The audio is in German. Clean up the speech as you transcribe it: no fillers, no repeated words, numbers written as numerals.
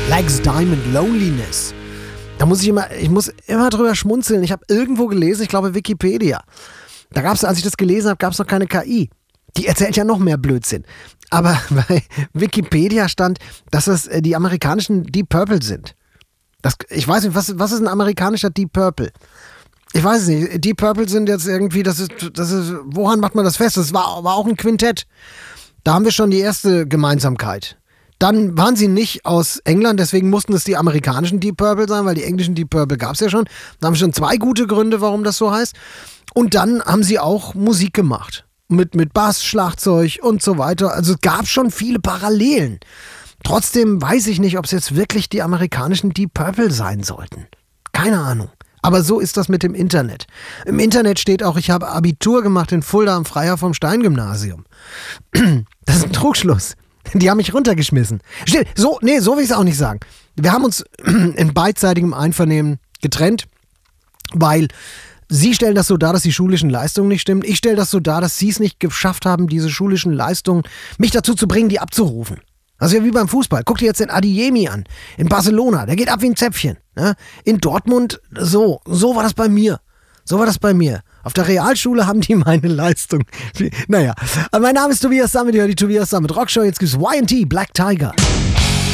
Legs Diamond Loneliness. Ich muss immer drüber schmunzeln. Ich habe irgendwo gelesen, ich glaube Wikipedia. Da gab es, als ich das gelesen habe, gab es noch keine KI. Die erzählt ja noch mehr Blödsinn. Aber bei Wikipedia stand, dass es die amerikanischen Deep Purple sind. Ich weiß nicht, was ist ein amerikanischer Deep Purple? Ich weiß es nicht. Deep Purple sind jetzt irgendwie, woran macht man das fest? Das war auch ein Quintett. Da haben wir schon die erste Gemeinsamkeit. Dann waren sie nicht aus England, deswegen mussten es die amerikanischen Deep Purple sein, weil die englischen Deep Purple gab es ja schon. Da haben wir schon 2 gute Gründe, warum das so heißt. Und dann haben sie auch Musik gemacht. Mit Bass, Schlagzeug und so weiter. Also es gab schon viele Parallelen. Trotzdem weiß ich nicht, ob es jetzt wirklich die amerikanischen Deep Purple sein sollten. Keine Ahnung. Aber so ist das mit dem Internet. Im Internet steht auch, ich habe Abitur gemacht in Fulda am Freiherr vom Stein Gymnasium. Das ist ein Trugschluss. Die haben mich runtergeschmissen. So will ich es auch nicht sagen. Wir haben uns in beidseitigem Einvernehmen getrennt, weil sie stellen das so dar, dass die schulischen Leistungen nicht stimmen. Ich stelle das so dar, dass sie es nicht geschafft haben, diese schulischen Leistungen, mich dazu zu bringen, die abzurufen. Das ist ja wie beim Fußball. Guck dir jetzt den Adeyemi an. In Barcelona, der geht ab wie ein Zäpfchen. Ne? In Dortmund, so war das bei mir. Auf der Realschule haben die meine Leistung. Naja, mein Name ist Tobias Sammet, ihr hört die Tobias Sammet Rockshow. Jetzt gibt's Y&T, Black Tiger.